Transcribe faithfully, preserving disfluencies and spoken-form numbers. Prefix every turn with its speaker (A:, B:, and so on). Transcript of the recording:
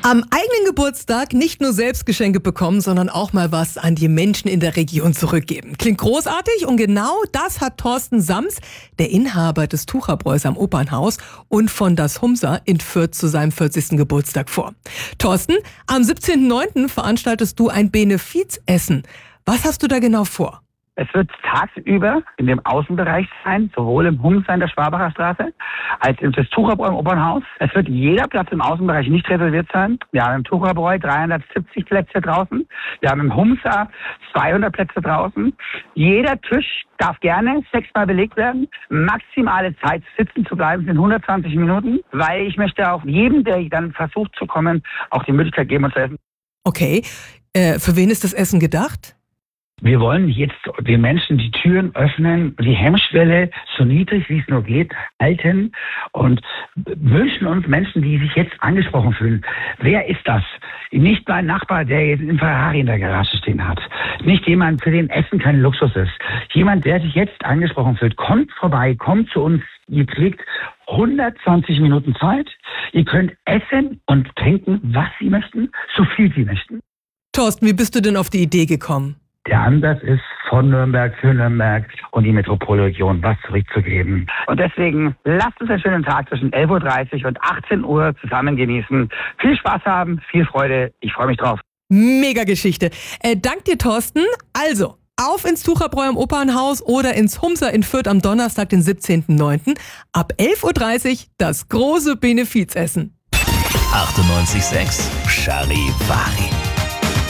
A: Am eigenen Geburtstag nicht nur selbst Geschenke bekommen, sondern auch mal was an die Menschen in der Region zurückgeben. Klingt großartig und genau das hat Thorsten Sams, der Inhaber des Tucherbräus am Opernhaus und von das Humsa in Fürth zu seinem vierzigsten Geburtstag vor. Thorsten, am siebzehnten neunten veranstaltest du ein Benefizessen. Was hast du da genau vor?
B: Es wird tagsüber in dem Außenbereich sein, sowohl im Humsa in der Schwabacher Straße als im das Tucherbräu im Opernhaus. Es wird jeder Platz im Außenbereich nicht reserviert sein. Wir haben im Tucherbräu dreihundertsiebzig Plätze draußen. Wir haben im Humsa zweihundert Plätze draußen. Jeder Tisch darf gerne sechsmal belegt werden. Maximale Zeit sitzen zu bleiben sind hundertzwanzig Minuten, weil ich möchte auch jedem, der dann versucht zu kommen, auch die Möglichkeit geben, uns zu essen.
A: Okay, äh, für wen ist das Essen gedacht?
B: Wir wollen jetzt den Menschen die Türen öffnen, die Hemmschwelle so niedrig wie es nur geht halten und wünschen uns Menschen, die sich jetzt angesprochen fühlen. Wer ist das? Nicht mein Nachbar, der jetzt einen Ferrari in der Garage stehen hat. Nicht jemand, für den Essen kein Luxus ist. Jemand, der sich jetzt angesprochen fühlt. Kommt vorbei, kommt zu uns. Ihr kriegt hundertzwanzig Minuten Zeit. Ihr könnt essen und trinken, was Sie möchten, so viel Sie möchten.
A: Thorsten, wie bist du denn auf die Idee gekommen?
B: Der Ansatz ist, von Nürnberg für Nürnberg und die Metropolregion was zurückzugeben. Und deswegen lasst uns einen schönen Tag zwischen elf Uhr dreißig und achtzehn Uhr zusammen genießen. Viel Spaß haben, viel Freude. Ich freue mich drauf.
A: Mega Geschichte. Äh, dank dir, Thorsten. Also, auf ins Tucherbräu im Opernhaus oder ins Humsa in Fürth am Donnerstag, den siebzehnten neunten Ab elf Uhr dreißig das große Benefizessen.
C: achtundneunzig Komma sechs Charivari.